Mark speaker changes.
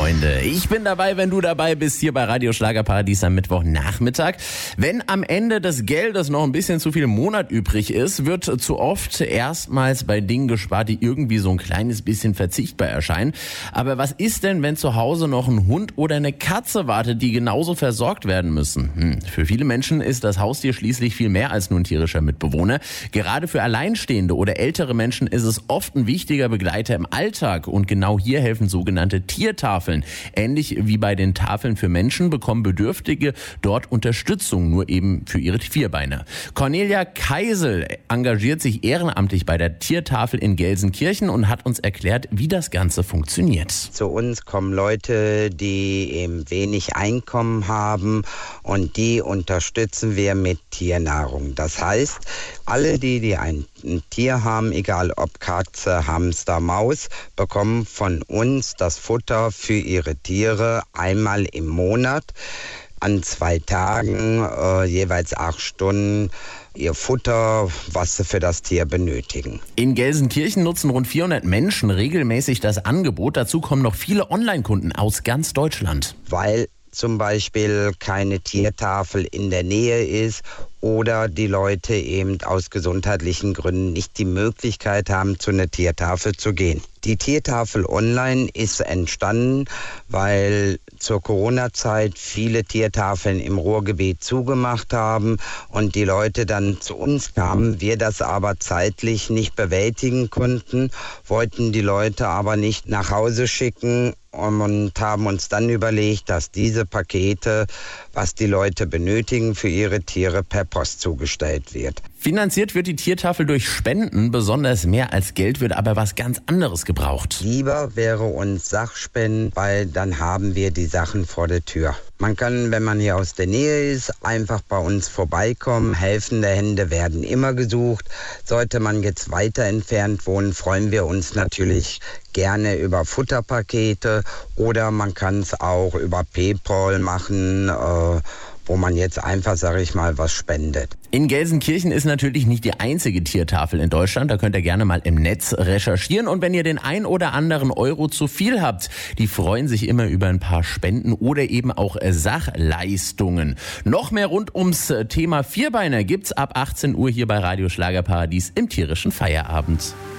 Speaker 1: Freunde. Ich bin dabei, wenn du dabei bist, hier bei Radio Schlagerparadies am Mittwochnachmittag. Wenn am Ende des Geldes noch ein bisschen zu viel im Monat übrig ist, wird zu oft erstmals bei Dingen gespart, die irgendwie so ein kleines bisschen verzichtbar erscheinen. Aber was ist denn, wenn zu Hause noch ein Hund oder eine Katze wartet, die genauso versorgt werden müssen? Für viele Menschen ist das Haustier schließlich viel mehr als nur ein tierischer Mitbewohner. Gerade für Alleinstehende oder ältere Menschen ist es oft ein wichtiger Begleiter im Alltag. Und genau hier helfen sogenannte Tiertafeln. Ähnlich wie bei den Tafeln für Menschen bekommen Bedürftige dort Unterstützung, nur eben für ihre Vierbeiner. Cornelia Keisel engagiert sich ehrenamtlich bei der Tiertafel in Gelsenkirchen und hat uns erklärt, wie das Ganze funktioniert.
Speaker 2: Zu uns kommen Leute, die eben wenig Einkommen haben, und die unterstützen wir mit Tiernahrung. Das heißt, alle die ein Tier haben, egal ob Katze, Hamster, Maus, bekommen von uns das Futter für ihre Tiere einmal im Monat an 2 Tagen, jeweils 8 Stunden. Ihr Futter, was sie für das Tier benötigen.
Speaker 1: In Gelsenkirchen nutzen rund 400 Menschen regelmäßig das Angebot. Dazu kommen noch viele Online-Kunden aus ganz Deutschland.
Speaker 2: Weil zum Beispiel keine Tiertafel in der Nähe ist oder die Leute eben aus gesundheitlichen Gründen nicht die Möglichkeit haben, zu einer Tiertafel zu gehen. Die Tiertafel online ist entstanden, weil zur Corona-Zeit viele Tiertafeln im Ruhrgebiet zugemacht haben und die Leute dann zu uns kamen. Wir das aber zeitlich nicht bewältigen konnten, wollten die Leute aber nicht nach Hause schicken und haben uns dann überlegt, dass diese Pakete, was die Leute benötigen für ihre Tiere, per Post zugestellt wird.
Speaker 1: Finanziert wird die Tiertafel durch Spenden, besonders mehr als Geld wird aber was ganz anderes gebraucht.
Speaker 2: Lieber wäre uns Sachspenden, weil dann haben wir die Sachen vor der Tür. Man kann, wenn man hier aus der Nähe ist, einfach bei uns vorbeikommen. Helfende Hände werden immer gesucht. Sollte man jetzt weiter entfernt wohnen, freuen wir uns natürlich gerne über Futterpakete, oder man kann es auch über PayPal machen, wo man jetzt einfach, sage ich mal, was spendet.
Speaker 1: In Gelsenkirchen ist natürlich nicht die einzige Tiertafel in Deutschland. Da könnt ihr gerne mal im Netz recherchieren. Und wenn ihr den ein oder anderen Euro zu viel habt, die freuen sich immer über ein paar Spenden oder eben auch Sachleistungen. Noch mehr rund ums Thema Vierbeiner gibt's ab 18 Uhr hier bei Radio Schlagerparadies im tierischen Feierabend.